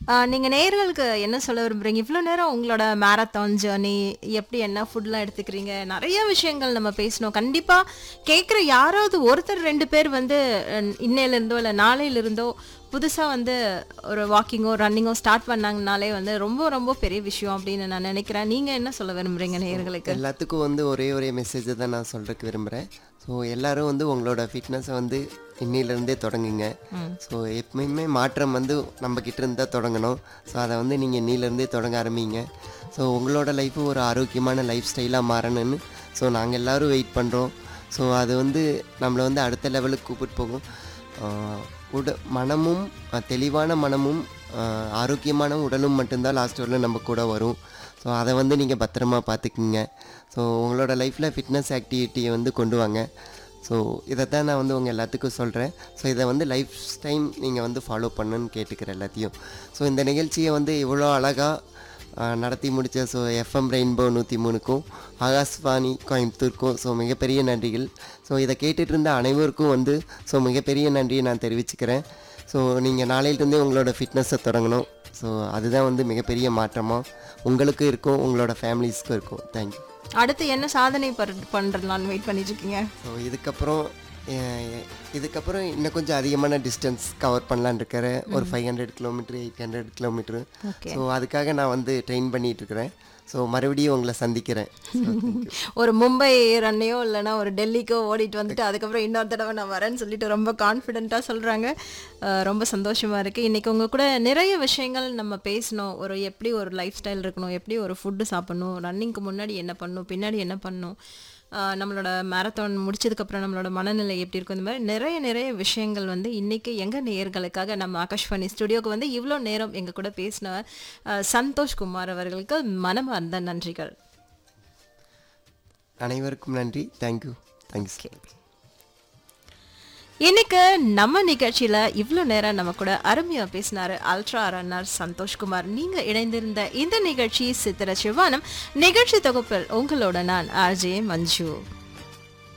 நீங்க நேயர்களுக்கு என்ன சொல்ல விரும்புறீங்க? இவ்ளோ நேரம் உங்களோட மாரத்தான் ஜர்னி எப்படி என்ன ஃபுட்லாம் எடுத்துக்கிறீங்க? நெறைய விஷயங்கள் நம்ம பேசினோம். கண்டிப்பா கேட்குற யாராவது ஒருத்தர் 2 பேர் வந்து இன்னையிலிருந்தோ இல்ல நாளையிலிருந்தோ புதுசா வந்து ஒரு வாக்கிங்கோ, ரன்னிங்கோ ஸ்டார்ட் பண்ணாங்கனாலே வந்து ரொம்ப ரொம்ப பெரிய விஷயம் அப்படின்னு நான் நெனைக்கிறேன். நீங்க என்ன சொல்ல விரும்புறீங்க நேயர்களுக்கு? எல்லாத்துக்கும் வந்து ஒரே மெசேஜை தான் நான் சொல்கிறதுக்கு விரும்புகிறேன். ஸோ எல்லோரும் வந்து உங்களோட ஃபிட்னஸை வந்து இன்னிலேருந்தே தொடங்குங்க. ஸோ எப்பயுமே மாற்றம் வந்து நம்மக்கிட்ட இருந்தால் தொடங்கணும். ஸோ அதை வந்து நீங்கள் இன்னிலேருந்தே தொடங்க ஆரம்பிங்க. ஸோ உங்களோட லைஃபு ஒரு ஆரோக்கியமான லைஃப் ஸ்டைலாக மாறணும்னு ஸோ நாங்கள் எல்லோரும் வெயிட் பண்ணுறோம். ஸோ அது வந்து நம்மளை வந்து அடுத்த லெவலுக்கு கூப்பிட்டு போகும். மனமும் தெளிவான மனமும் ஆரோக்கியமான உடலும் மட்டும்தான் லாஸ்ட் வரலும் நம்ம கூட வரும். ஸோ அதை வந்து நீங்கள் பத்திரமா பார்த்துக்குங்க. ஸோ உங்களோட லைஃப்பில் ஃபிட்னஸ் ஆக்டிவிட்டியை வந்து கொண்டு வாங்க. ஸோ இதை தான் நான் வந்து உங்கள் எல்லாத்துக்கும் சொல்கிறேன். ஸோ இதை வந்து லைஃப் டைம் நீங்கள் வந்து ஃபாலோ பண்ணுன்னு கேட்டுக்கிறேன் எல்லாத்தையும். ஸோ இந்த நிகழ்ச்சியை வந்து இவ்வளோ அழகாக நடத்தி முடித்த so FM rainbow 103க்கும் Akashvani கோயம்புத்தூருக்கும் so மிகப்பெரிய நன்றிகள். ஸோ இதை கேட்டுட்டு இருந்த அனைவருக்கும் வந்து ஸோ மிகப்பெரிய நன்றியை நான் தெரிவிச்சுக்கிறேன். ஸோ நீங்கள் நாளையிலிருந்தே உங்களோட ஃபிட்னஸை தொடங்கணும். ஸோ அதுதான் வந்து மிகப்பெரிய மாற்றமாக உங்களுக்கும் இருக்கும், உங்களோட ஃபேமிலிஸ்க்கும் இருக்கும். தேங்க்யூ. அடுத்து என்ன சாதனை பண்ணுறலான்னு வெயிட் பண்ணிட்டு இருக்கீங்க? ஸோ இதுக்கப்புறம் இன்னும் கொஞ்சம் அதிகமான டிஸ்டன்ஸ் கவர் பண்ணலான்னு இருக்கிறேன். ஒரு 500 கிலோமீட்டர் 800 கிலோமீட்டரு. ஸோ அதுக்காக நான் வந்து ட்ரெயின் பண்ணிகிட்டு இருக்கிறேன். ஸோ மறுபடியும் உங்களை சந்திக்கிறேன். ஒரு மும்பை ரன்னையோ இல்லைனா ஒரு டெல்லிக்கோ ஓடிட்டு வந்துட்டு அதுக்கப்புறம் இன்னொரு தடவை நான் வரேன்னு சொல்லிட்டு ரொம்ப கான்ஃபிடென்ட்டாக சொல்கிறாங்க. ரொம்ப சந்தோஷமாக இருக்குது. இன்றைக்கி உங்கள் கூட நிறைய விஷயங்கள் நம்ம பேசணும். எப்படி ஒரு லைஃப் ஸ்டைல் இருக்கணும், எப்படி ஒரு ஃபுட்டு சாப்பிட்ணும், ரன்னிங்க்கு முன்னாடி என்ன பண்ணணும், பின்னாடி என்ன பண்ணணும், நம்மளோட மேரத்தான் முடிச்சதுக்கப்புறம் நம்மளோட மனநிலை எப்படி இருக்கும், இந்த மாதிரி நிறைய விஷயங்கள் வந்து இன்றைக்கி எங்கள் நேயர்களுக்காக நம்ம ஆகாஷ்வாணி ஸ்டுடியோவுக்கு வந்து இவ்வளோ நேரம் எங்கள் கூட பேசின சந்தோஷ்குமார் அவர்களுக்கு மனமார்ந்த நன்றிகள். அனைவருக்கும் நன்றி. தேங்க்யூ. தேங்க்யூ. இன்னைக்கு நம்ம நிகழ்ச்சியில் இவ்வளோ நேரம் நம்ம கூட அருமையாக பேசினார் அல்ட்ரா ரன்னர் சந்தோஷ்குமார். நீங்கள் இணைந்திருந்த இந்த நிகழ்ச்சி சித்திர சிவானம். நிகழ்ச்சி தொகுப்பில் உங்களோட நான் ஆர்ஜே மஞ்சு.